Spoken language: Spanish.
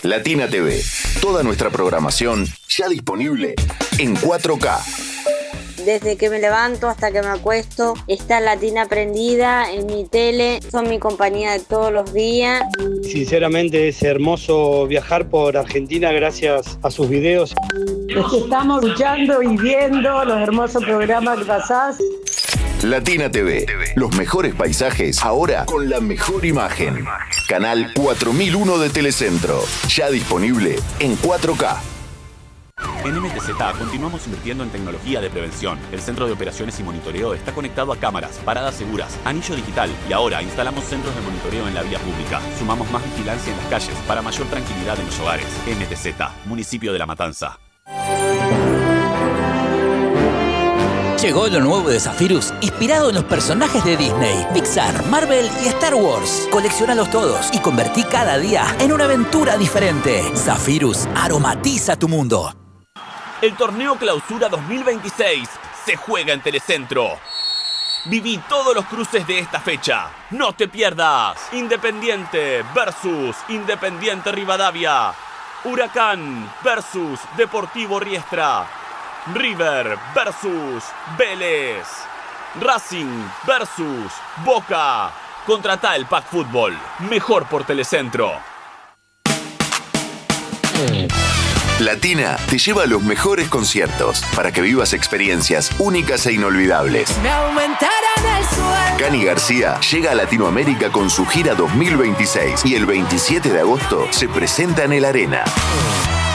Latina TV. Toda nuestra programación ya disponible en 4K. Desde que me levanto hasta que me acuesto, está Latina prendida en mi tele. Son mi compañía de todos los días. Sinceramente es hermoso viajar por Argentina gracias a sus videos. Es que estamos escuchando y viendo los hermosos programas que pasás. Latina TV. Los mejores paisajes ahora con la mejor imagen. Canal 4001 de Telecentro. Ya disponible en 4K. En MTZ continuamos invirtiendo en tecnología de prevención. El Centro de Operaciones y Monitoreo está conectado a cámaras, paradas seguras, anillo digital y ahora instalamos centros de monitoreo en la vía pública. Sumamos más vigilancia en las calles para mayor tranquilidad en los hogares. MTZ, Municipio de La Matanza. Llegó lo nuevo de Zephyrus, inspirado en los personajes de Disney, Pixar, Marvel y Star Wars. Colecciónalos todos y convertí cada día en una aventura diferente. Zephyrus, aromatiza tu mundo. El torneo Clausura 2026 se juega en Telecentro. Viví todos los cruces de esta fecha. ¡No te pierdas! Independiente versus Independiente Rivadavia. Huracán versus Deportivo Riestra. River versus Vélez. Racing versus Boca. Contratá el Pack Fútbol. Mejor por Telecentro. Latina te lleva a los mejores conciertos para que vivas experiencias únicas e inolvidables. Me aumentarán el sueldo. Cani García llega a Latinoamérica con su gira 2026 y el 27 de agosto se presenta en el Arena.